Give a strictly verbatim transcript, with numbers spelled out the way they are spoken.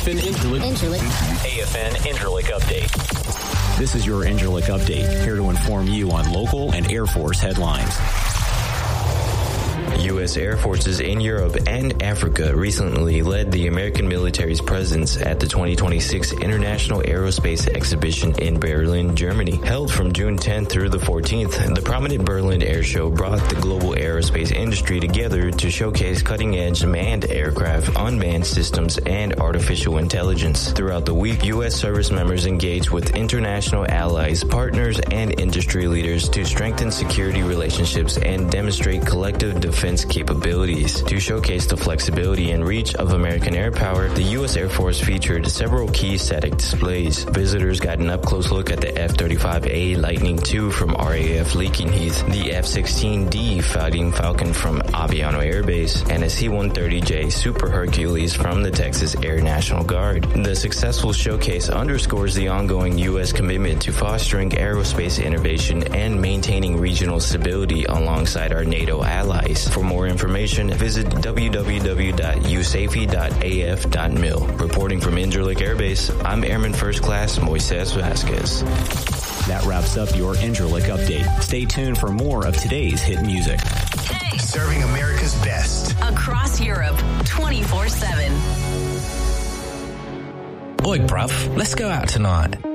F N Interlick. Interlick. A F N Interlick Update. This is your Interlick Update, here to inform you on local and Air Force headlines. U S Air Forces in Europe and Africa recently led the American military's presence at the twenty twenty-six International Aerospace Exhibition in Berlin, Germany. Held from June tenth through the fourteenth, the prominent Berlin Air Show brought the global aerospace industry together to showcase cutting-edge manned aircraft, unmanned systems, and artificial intelligence. Throughout the week, U S service members engaged with international allies, partners, and industry leaders to strengthen security relationships and demonstrate collective defense capabilities. To showcase the flexibility and reach of American air power, the U S Air Force featured several key static displays. Visitors got an up-close look at the F thirty-five A Lightning two from R A F Lakenheath, the F sixteen D Fighting Falcon from Aviano Air Base, and a C one thirty J Super Hercules from the Texas Air National Guard. The successful showcase underscores the ongoing U S commitment to fostering aerospace innovation and maintaining regional stability alongside our NATO allies. For more information, visit w w w dot u s a f e dot a f dot mil. Reporting from Incirlik Air Base, I'm Airman First Class Moises Vasquez. That wraps up your Incirlik Update. Stay tuned for more of today's hit music. Hey. Serving America's best. Across Europe, twenty-four seven. Oi, bruv, let's go out tonight.